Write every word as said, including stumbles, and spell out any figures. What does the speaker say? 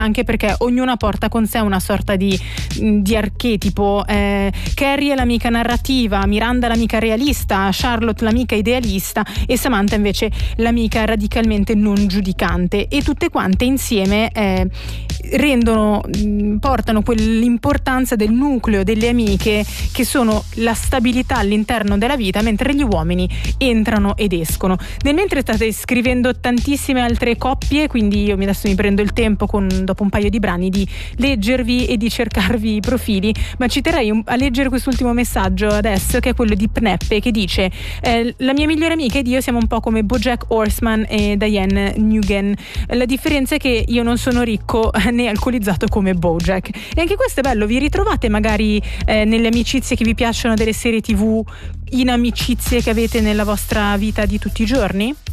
anche perché ognuna porta con sé una sorta di, di archetipo. eh, Carrie è l'amica narrativa, Miranda l'amica realista, Charlotte l'amica idealista e Samantha invece l'amica radicalmente non giudicante, e tutte quante insieme eh, rendono portano quell'importanza del nucleo delle amiche che sono la stabilità all'interno della vita, mentre gli uomini entrano ed escono. Nel mentre state scrivendo tantissime altre coppie, quindi io adesso mi prendo il tempo con dopo un paio di brani di leggervi e di cercarvi i profili, ma ci terrei a leggere quest'ultimo messaggio adesso, che è quello di Pneppe, che dice eh, la mia migliore amica ed io siamo un po' come BoJack Horseman e Diane Nugent, la differenza è che io non sono ricco né alcolizzato come BoJack. E anche questo è bello, vi ritrovate magari eh, nelle amicizie che vi piacciono delle serie tv, in amicizie che avete nella vostra vita di tutti i giorni?